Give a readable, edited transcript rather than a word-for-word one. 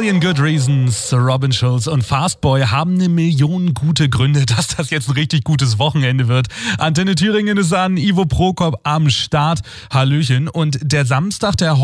Million Good Reasons, Robin Schulz und Fastboy haben 1.000.000 gute Gründe, dass das jetzt ein richtig gutes Wochenende wird. Antenne Thüringen ist an, Ivo Prokop am Start. Hallöchen. Und der Samstag, der